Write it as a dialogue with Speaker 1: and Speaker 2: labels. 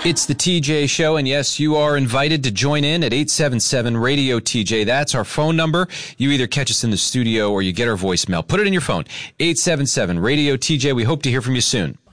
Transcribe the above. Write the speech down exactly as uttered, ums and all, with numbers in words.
Speaker 1: It's the T J Show, and yes, you are invited to join in at eight seven seven radio T J. That's our phone number. You either catch us in the studio or you get our voicemail. Put it in your phone, eight seven seven radio T J. We hope to hear from you soon.